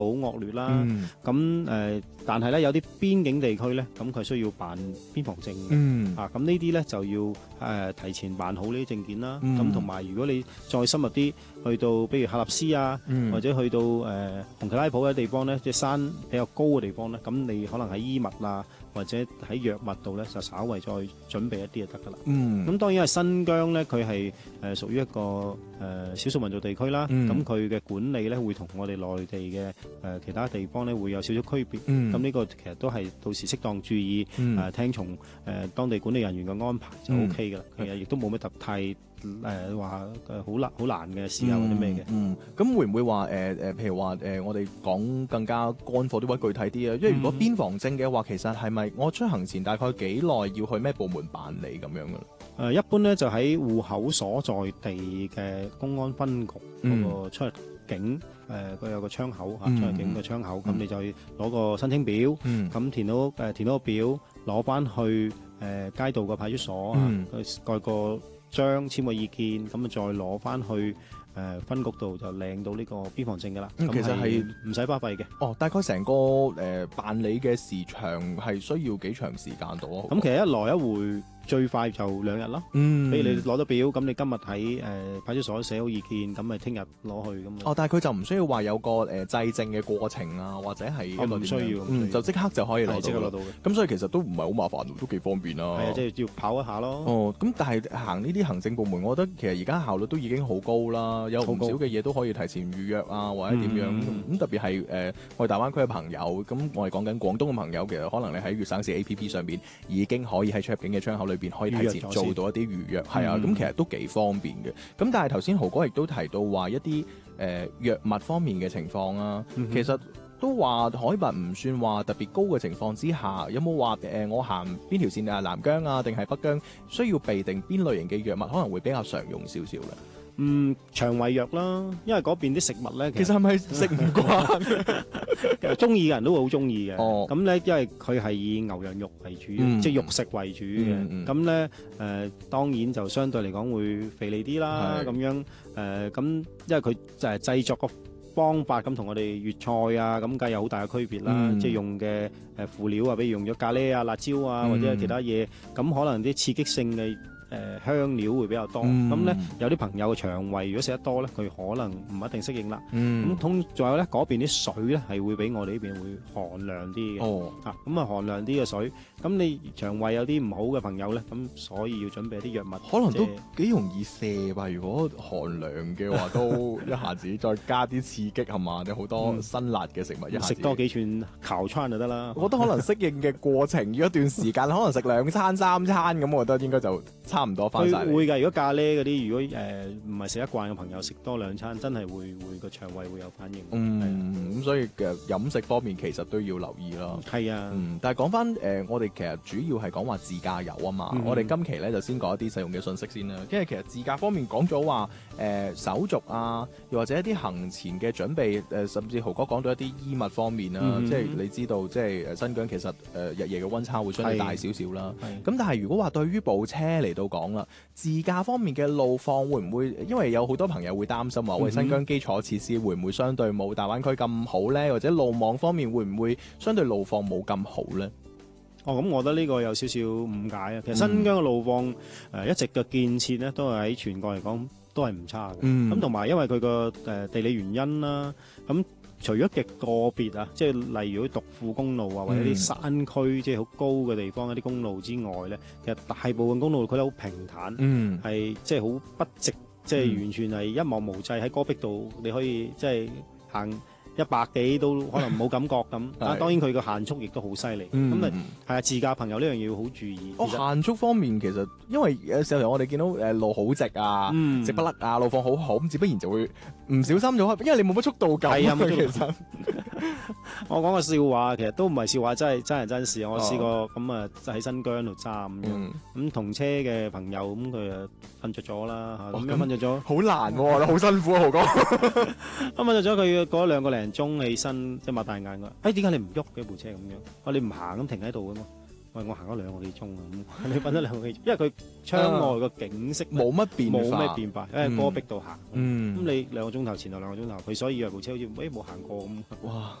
好惡劣啦。但係咧有啲邊境地區咧，咁佢需要辦邊防證嘅。咁呢啲咧就要提前辦好呢啲證件啦。咁同埋如果你再深入啲，去到比如喀納斯啊，或者去到洪奇拉普嘅地方咧，即係山比較高嘅地方咧，咁你可能喺衣物啊，或者喺藥物度咧，就稍為再準備一啲就得噶啦。咁當然係新疆咧，佢係屬於一個少數民族地區啦。咁佢嘅管理咧，會同我哋內地嘅其他地方咧，會有少少區別。咁呢個其實都係到時適當注意，聽從當地管理人員嘅安排就 O K 噶啦。其實亦都冇咩太話好難嘅事啊，或者咩嘅。 咁會唔會話譬如話我哋講更加乾貨啲或者具體啲啊？因為如果邊防證嘅話，其實係咪我出行前大概幾耐要去咩部門辦理咁樣嘅？ 一般咧就喺戶口所在地嘅公安分局嗰個出入境佢有個窗口出入境嘅窗口，咁你就攞個申請表，咁填到個表，攞翻去街道個派出所蓋個章簽個意見，咁啊再攞翻去分局度就領到呢個邊防證噶啦。 其實係唔使花費嘅。 大概成個辦理嘅時長係需要幾長時間到啊？ 咁其實一來一回最快就2日咯。比如你攞到表，咁你今日喺派出所寫好意見，咁咪聽日攞去咁。 但係佢就唔需要話有個制證嘅過程啊，或者係一個唔需要， 就即刻就可以攞到。 即刻攞到嘅。 咁所以其實都唔係好麻煩，都幾方便啦。 係啊，即係要跑一下咯。 咁但係行呢啲行政部門，我覺得其實而家效率都已經好高啦，有唔少嘅嘢都可以提前預約啊，或者點樣。咁特別係我哋大灣區嘅朋友，咁我哋講緊廣東嘅朋友，其實可能你喺粵省市 APP 上邊已經可以喺出入境嘅窗口裏邊可以提前做到一啲預約，係啊，咁其實都幾方便嘅。咁但係頭先豪哥亦都提到話一啲藥物方面嘅情況啊，其實都話海拔唔算話特別高嘅情況之下，有冇話我行邊條線啊，南疆啊定係北疆，需要備定邊類型嘅藥物可能會比較常用少少咧？ 腸胃藥啦，因為嗰邊啲食物咧， 其實係咪食唔慣？ 其實中意嘅人都會好中意嘅。咁咧，因為佢係以牛羊肉為主，即係肉食為主嘅。咁咧當然就相對嚟講會肥膩啲啦。咁樣咁，因為佢就係製作個方法咁同我哋粵菜啊，咁梗係有好大嘅區別啦。即係用嘅輔料啊，比如用咗咖喱啊、辣椒啊，或者係其他嘢，咁可能啲刺激性嘅香料會比較多。咁咧有啲朋友嘅腸胃如果食得多咧，佢可能唔一定適應啦。咁仲有咧嗰邊啲水咧係會比我哋呢邊會寒涼啲嘅。咁啊寒涼啲嘅水，咁你腸胃有啲唔好嘅朋友咧，咁所以要準備啲藥物， 可能都幾容易瀉吧。如果寒涼嘅話，都一下子再加啲刺激係嘛？有好多辛辣嘅食物，一下子食多幾串烤串就得啦。 我覺得可能適應嘅過程要一段時間，可能食2餐3餐咁，我覺得應該就差唔多翻晒。 會㗎，如果咖喱嗰啲，如果唔係食得慣嘅朋友，食多2餐真係會個腸胃會有反應。 咁所以嘅飲食方面其實都要留意啦。 係啊， 但係講翻我哋其實主要係講話自駕遊啊嘛。我哋今期咧就先講一啲實用嘅信息先啦。因為其實自駕方面講咗話手續啊，又或者一啲行前嘅準備，甚至豪哥講到一啲衣物方面啦。即係你知道，即係新疆其實日夜嘅溫差會相對大少少啦。咁但係如果話對於部車嚟到講啦，自駕方面嘅路況會唔會？因為有好多朋友會擔心話，喂，新疆基礎設施會唔會相對冇大灣區咁好呢？或者路網方面會唔會相對路況冇咁好呢？ 咁我覺得呢個有少少誤解啊。其實新疆嘅路況一直嘅建設呢，都係喺全國嚟講都係唔差嘅。咁同埋因為佢個地理原因啦，咁除咗極個別啊，即係例如啲獨庫公路啊，或者啲山區即係好高嘅地方一啲公路之外咧，其實大部分公路佢都好平坦，係即係好筆直，即係完全係一望無際喺戈壁度，你可以即係行100幾都可能冇感覺咁。但當然佢個限速亦都好犀利。咁係啊，自駕朋友呢樣嘢要好注意。 限速方面其實因為有時候我哋見到路好直啊，直不甩啊，路況好好，咁自不然就會唔小心咗，因為你冇乜速度感。 係啊， 其實我講個笑話，其實都唔係笑話，真係真人真事。我試過咁啊，喺新疆度揸咁樣，咁同車嘅朋友咁佢啊瞓着咗啦嚇，咁樣瞓着咗， 好難喎，好辛苦啊，豪哥。 咁瞓着咗，佢過咗2個零鐘起身，即係擘大眼㗎。點解你唔喐嘅部車咁樣？你唔行咁停喺度㗎嘛？ 喂，我行咗2個幾鐘啊，你瞓咗2個幾鐘，因為佢窗外個景色冇乜變化， 冇咩變化，因為戈壁度行，咁嗯， 你2個鐘頭前後2個鐘頭，佢所以部車好似冇行過咁。 哇！